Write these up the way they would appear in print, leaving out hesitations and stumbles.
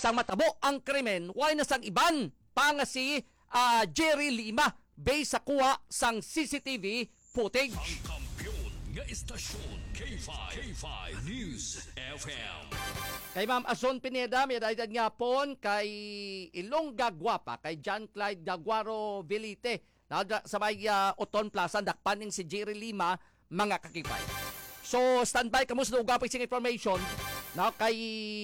sang matabo ang krimen why na sang iban pa nga si Jerry Lima based sa kuha sang CCTV footage. Ang kampiyon nga istasyon K5 News FM. Kay Ma'am Azon Pineda, may edad nga pon kay Ilongga Guapa, kay John Clyde Gaguaro Velite, sa may Oton Plaza, dakpaning si Jerry Lima, mga kakipay. So, standby kamo sa ugapay sing information na kay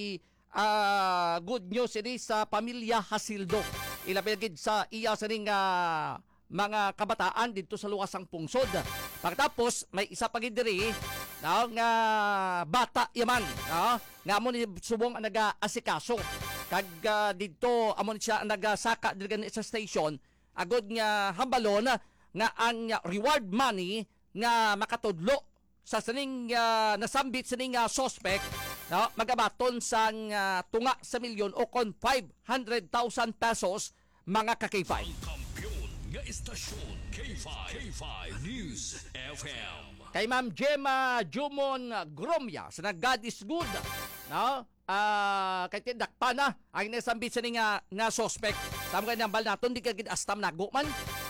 good news ini sa pamilya Hasildo. Ilapigid sa iya sa ring mga kabataan dito sa luwasang pungsod. Pagkatapos, may isa pa gid diri nga bata yaman, nga mo ni subong ang nag-asikaso. Kag dito amon siya nagasaka diri sa station, agod nga hambalon nga ang reward money nga makatudlo sa sining nasambit sining suspect, magabaton sang tunga sa milyon o kon 500,000 pesos mga kakipay. Ang kampiyon nga istasyon K5 News FM. Kay Ma'am Gemma Jumon Gromya sa God is good, kay tindakpa na ang nasambit sa nga suspect. Tama ka niyang bal natin, di kagid astam nago man,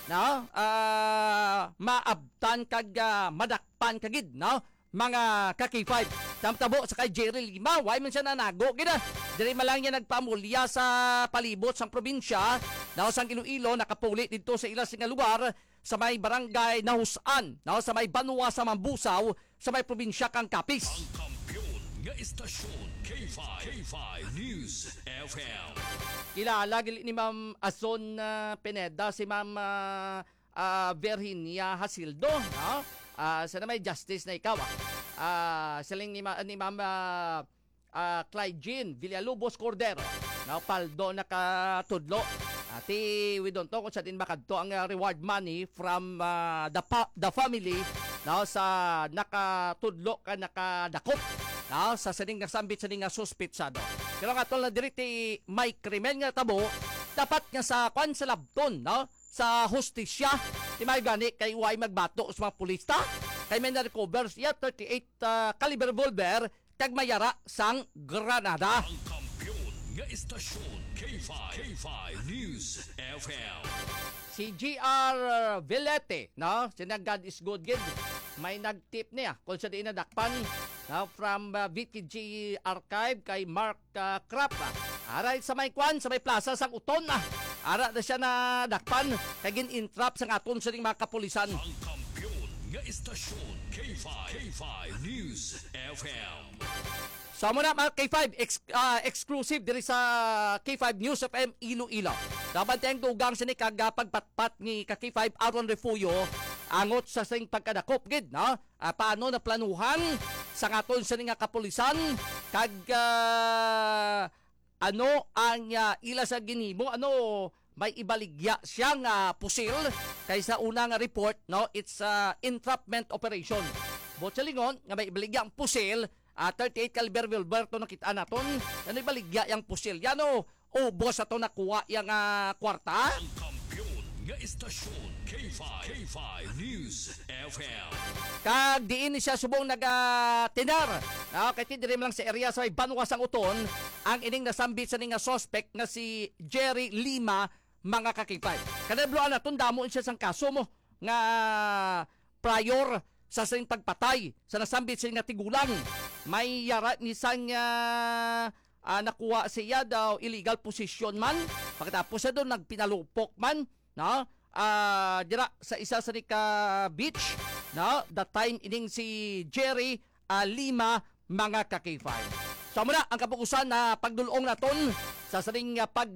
maabtan kag madakpan kagid, mga kakipay. Tamtabo sa kay Jerry Lima, why man siya nanago gina? Diri malang niya nagpamulya sa palibot sang probinsya, sang Iloilo, nakapuli dito sa ilang nga lugar sa may barangay Nahusan, sa may Banwa sa Mambusaw, sa may probinsya kang Capiz. Ang kampiyon nga istasyon K5 News FM. Kilala ni Ma'am Azon Pineda si Ma'am Virginia Hasildo, sana may justice na ikaw. Siling ni Ma'am Clyde Jean Villalobos Cordero, paldo nakatudlo. Ati we don't talk kung sa din makadto ang reward money from the family sa nakatudlo ka nakadakop sa sining nasambit sining suspetsado. Pero nga tol na diri ti may krimen nga tabo, dapat nga sa kwan sa labton, sa hustisya ti may gani kay way magbato sa mga pulista kay may na-recover siya 38 caliber revolver kag mayara sang granada. Ang kampiyon nga istasyon K5 News FM. Si GR Velete, sina God is good gid, may nagtip niya kung sa di nadakpan from VTG Archive kay Mark Krap. Aray sa may kwan, sa may plaza sang Uton. Ara na siya na dakpan kay gin-intrap sa aton sa mga kapulisan. Ang kampiyon nga istasyon K5 News FM. So muna mga K5 exclusive diri sa K5 News FM Iloilo. Dapat tayong dugang sini kag pagpatpat ni K5 Aaron Refugio angot sa sing pagkadakop gid, paano na planuhan sa aton sa nga kapulisan kag ano ang ila sa ginimo, may ibaligya siyang pusil kaysa una nga report, it's entrapment operation. Bot sa lingon nga may ibaligya ang pusil, 38 caliber revolver to nakita naton, ano ibaligya yang pusil yan boss ato nakuha yang kwarta. Ang kampiyon nga istasyon K5 News FM. Kag diin siya subong nagatinar, kay dire lang sa area sa may Banwa sang Uton ang ining nasambit sa nga suspect nga si Jerry Lima, mga kakipay. Kanabloan naton damo siya sang kaso mo nga prior sa sing pagpatay sa nasambit sa nga tigulang. May yara ni sang nakuha siya daw illegal possession man, pagkatapos siya doon nagpinalupok man, dira sa isa sa beach, that time ining si Jerry Lima, mga kakipay. So muna ang kapukusan na pagdulong naton sa saring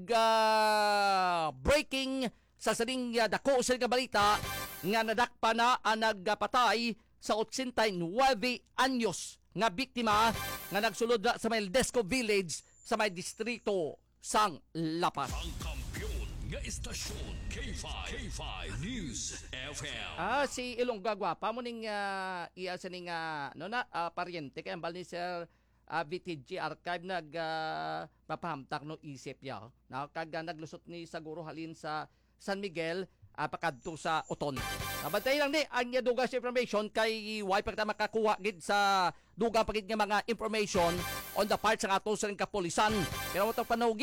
breaking sa saring dako sa balita nga nadakpa na ang nagpatay sa 89 anyos nga biktima nga nagsulod sa may Desco Village sa may distrito sang Lapas. Ang kampiyon nga istasyon K5 News FM. Si Ilongga Guapa mo ning iya sa ning paryente kay ambal ni Sir VTG Archive papahamtak no isip ya. Kag naglusot ni Saguro halin sa San Miguel pakadto sa Uton. Bantay lang ni ang duga sa information kay way pagta makakuha gid sa duga pagid nga mga information on the part sa ato sa kapulisan. Pero mo panawgi